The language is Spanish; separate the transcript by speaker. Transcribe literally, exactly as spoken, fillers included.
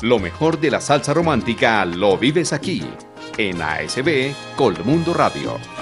Speaker 1: Lo mejor de la salsa romántica lo vives aquí, en A S B Colmundo Radio.